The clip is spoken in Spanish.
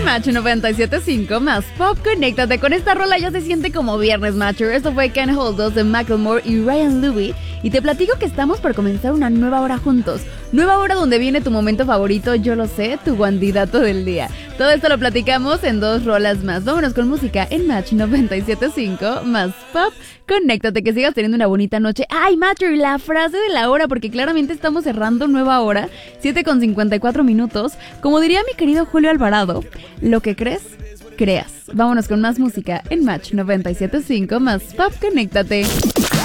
Match 97.5 más Pop. Conéctate con esta rola, ya se siente como viernes, Matcher. Esto fue Can't Hold Us de Macklemore y Ryan Louis. Y te platico que estamos por comenzar una nueva hora juntos. Nueva hora donde viene tu momento favorito, yo lo sé, tu candidato del día. Todo esto lo platicamos en 2 rolas más. Vámonos con música en Match 97.5 más Pop. Conéctate, que sigas teniendo una bonita noche. Ay, Matcher, la frase de la hora, porque claramente estamos cerrando nueva hora, 7:54 minutos. Como diría mi querido Julio Alvarado, lo que crees, creas. Vámonos con más música en Match 97.5 más Pop. Conéctate.